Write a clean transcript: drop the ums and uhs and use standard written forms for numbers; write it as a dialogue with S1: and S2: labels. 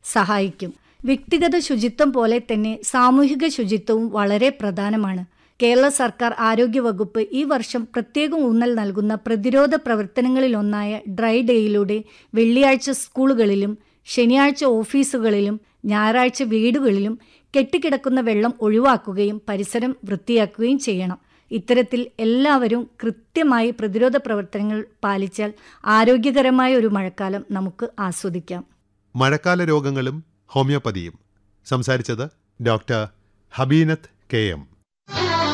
S1: സഹായിക്കും. വ്യക്തിഗത ശുചിത്വം പോലെ തന്നെ സാമൂഹിക ശുചിത്വവും വളരെ പ്രധാനമാണ്. കേരള സർക്കാർ ആരോഗ്യവകുപ്പ് ഈ വർഷം പ്രത്യേകം ഊന്നൽ നൽകുന്ന പ്രതിരോധ പ്രവർത്തനങ്ങളിലൊന്നായ ഡ്രൈ ഡേയിലൂടെ വെള്ളിയാഴ്ച സ്കൂളുകളിലും ശനിയാഴ്ച ഓഫീസുകളിലും ഞായറാഴ്ച വീടുകളിലും കെട്ടിക്കിടക്കുന്ന വെള്ളം ഒഴിവാക്കുകയും പരിസരം വൃത്തിയാക്കുകയും ചെയ്യണം. ഇത്തരത്തിൽ എല്ലാവരും കൃത്യമായി പ്രതിരോധ പ്രവർത്തനങ്ങൾ പാലിച്ചാൽ ആരോഗ്യകരമായ ഒരു മഴക്കാലം നമുക്ക് ആസ്വദിക്കാം.
S2: മഴക്കാല രോഗങ്ങളും ഹോമിയോപ്പതിയും സംസാരിച്ചത് ഡോക്ടർ ഹബീനത്ത് KM.